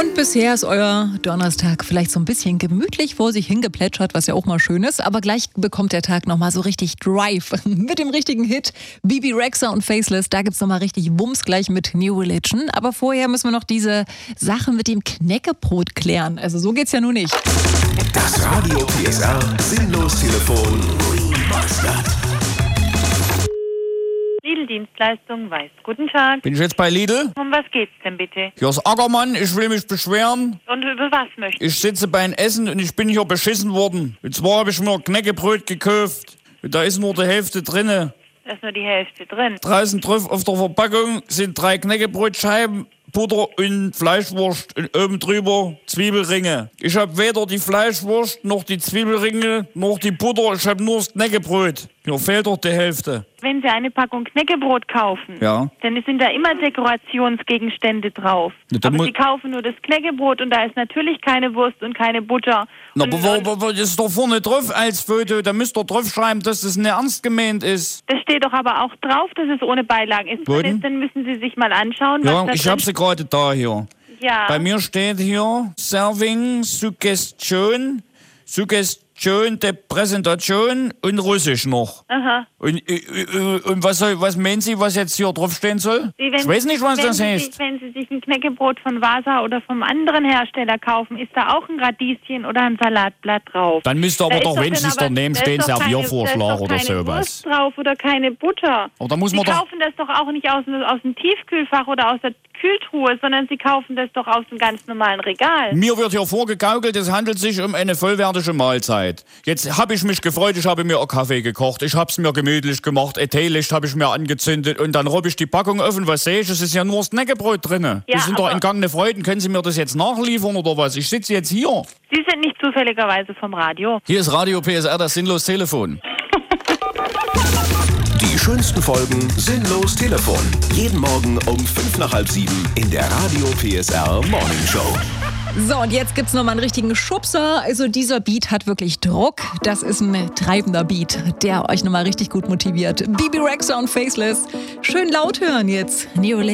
Und bisher ist euer Donnerstag vielleicht so ein bisschen gemütlich vor sich hingeplätschert, was ja auch mal schön ist. Aber gleich bekommt der Tag nochmal so richtig Drive mit dem richtigen Hit. Bebe Rexha und Faceless, da gibt's nochmal richtig Wumms gleich mit New Religion. Aber vorher müssen wir noch diese Sache mit dem Knäckebrot klären. Also so geht's ja nun nicht. Das Radio PSR Sinnlos-Telefon Remastered. Lidl-Dienstleistung weiß. Guten Tag. Bin ich jetzt bei Lidl? Um was geht's denn bitte? Hier ist Ackermann, ich will mich beschweren. Und über was möchten? Ich sitze beim Essen und ich bin hier beschissen worden. Und zwar habe ich mir Knäckebrot gekauft. Und da ist nur die Hälfte drinne. Da ist nur die Hälfte drin. Draußen drauf auf der Verpackung sind 3 Knäckebrotscheiben, Butter und Fleischwurst und oben drüber Zwiebelringe. Ich habe weder die Fleischwurst, noch die Zwiebelringe, noch die Butter. Ich habe nur das Knäckebrot. Hier fehlt doch die Hälfte. Wenn Sie eine Packung Knäckebrot kaufen, Ja. dann sind da immer Dekorationsgegenstände drauf. Ja, dann Aber Sie kaufen nur das Knäckebrot und da ist natürlich keine Wurst und keine Butter. Na, Und aber das ist doch vorne drauf als Foto. Da müsst ihr drauf schreiben, dass das nicht ernst gemeint ist. das steht doch aber auch drauf, dass es ohne Beilagen ist. Wo denn? Dann müssen Sie sich mal anschauen, Ja, was da ich drin habe sie gerade da hier. Ja. Bei mir steht hier Serving, Suggestion der Präsentation und Russisch noch. Aha. Und was meinen Sie, was jetzt hier draufstehen soll? Ich weiß nicht, was das heißt. Wenn Sie sich ein Knäckebrot von Vasa oder vom anderen Hersteller kaufen, ist da auch ein Radieschen oder ein Salatblatt drauf. Dann müsste aber Da doch ist wenigstens dann aber- daneben da stehen ist doch keine- Serviervorschlag da ist doch oder keine sowas. Wurst drauf oder keine Butter. Aber da muss man Sie doch... kaufen das doch auch nicht aus dem Tiefkühlfach oder aus der Kühltruhe, sondern Sie kaufen das doch aus dem ganz normalen Regal. Mir wird hier vorgegaukelt, es handelt sich um eine vollwertige Mahlzeit. Jetzt habe ich mich gefreut, ich habe mir einen Kaffee gekocht, ich habe es mir gemütlich gemacht, ein Teelicht habe ich mir angezündet und dann robb ich die Packung offen, was sehe ich? Es ist ja nur das Knäckebrot drin. Ja, Wir sind doch aber- entgangene Freuden, können Sie mir das jetzt nachliefern oder was? Ich sitze jetzt hier. Sie sind nicht zufälligerweise vom Radio. Hier ist Radio PSR, das Sinnlos-Telefon. Die schönsten Folgen Sinnlos Telefon. Jeden Morgen um 5 nach halb 7 in der Radio PSR Morning Show. So, und jetzt gibt's nochmal einen richtigen Schubser. Also dieser Beat hat wirklich Druck. Das ist ein treibender Beat, der euch nochmal richtig gut motiviert. Bebe Rexha und Faceless. Schön laut hören jetzt. New